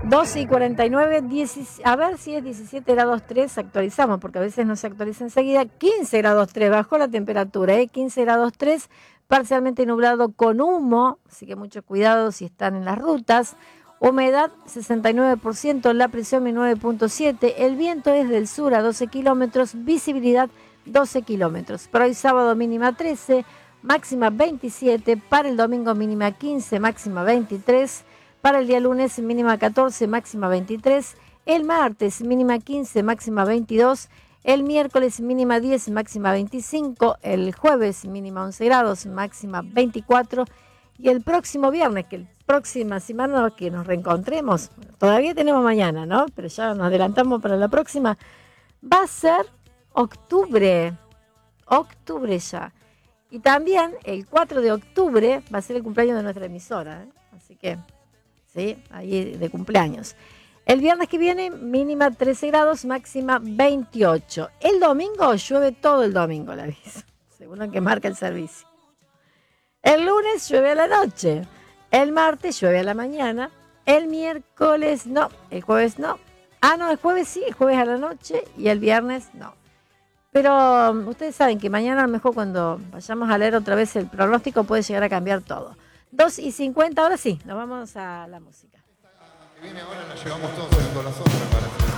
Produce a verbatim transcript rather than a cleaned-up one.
doce y cuarenta y nueve, diez, a ver si es diecisiete grados tres, actualizamos, porque a veces no se actualiza enseguida. quince grados tres, bajó la temperatura, ¿eh? quince grados tres, parcialmente nublado con humo, así que mucho cuidado si están en las rutas. Humedad sesenta y nueve por ciento, la presión nueve punto siete, el viento es del sur a doce kilómetros, visibilidad doce kilómetros. Para hoy sábado mínima trece, máxima veintisiete, para el domingo mínima quince, máxima veintitrés, para el día lunes mínima catorce, máxima veintitrés, el martes mínima quince, máxima veintidós, el miércoles mínima diez, máxima veinticinco, el jueves mínima once grados, máxima veinticuatro, y el próximo viernes, que el próxima semana que nos reencontremos, todavía tenemos mañana, ¿no? Pero ya nos adelantamos para la próxima, va a ser octubre, octubre ya. Y también el cuatro de octubre va a ser el cumpleaños de nuestra emisora, ¿eh? Así que, sí, ahí de cumpleaños. El viernes que viene, mínima trece grados, máxima veintiocho. El domingo llueve todo el domingo, la aviso, según lo que marca el servicio. El lunes llueve a la noche, el martes llueve a la mañana, el miércoles no, el jueves no. Ah, no, el jueves sí, el jueves a la noche y el viernes no. Pero um, ustedes saben que mañana a lo mejor cuando vayamos a leer otra vez el pronóstico puede llegar a cambiar todo. dos y cincuenta, ahora sí, nos vamos a la música. Que viene ahora la llevamos todos en el corazón, me parece.